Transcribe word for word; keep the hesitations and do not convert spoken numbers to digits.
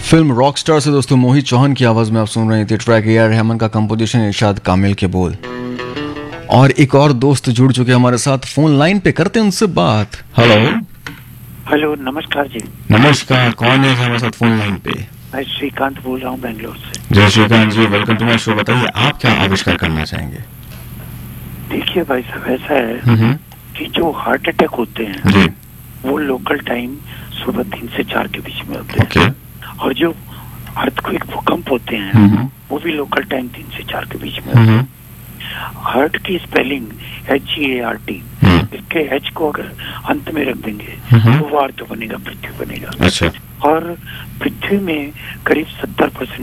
Film Rockstar से दोस्तों मोहित चौहान की आवाज में आप सुन रहे थे ट्रैक ए आर रहमान का कंपोजिशन, इरशाद कामिल के बोल। और एक और दोस्त जुड़ चुके हमारे साथ फोन लाइन पे, करते हैं उनसे बात। हेलो हेलो, नमस्कार जी। नमस्कार, कौन है हमारे साथ फोन लाइन पे? मैं श्रीकांत बोल रहा हूँ बेंगलोर से। जय श्रीकांत जी, वेलकम टू माय शो। बताइए आप क्या आविष्कार करना चाहेंगे? देखिए भाई साहब, ऐसा है कि जो हार्ट अटैक होते हैं जी, वो लोकल टाइम सुबह तीन से चार के बीच में होते हैं। ओके। और जो अर्थक्वेक भूकंप होते हैं वो भी लोकल टाइम तीन से चार के बीच में होते हैं। हार्ट की spelling H E A R T, इसके एच को अगर अंत में रख देंगे तो वो अर्थ बनेगा, पृथ्वी बनेगा। अच्छा। और पृथ्वी में करीब सत्तर परसेंट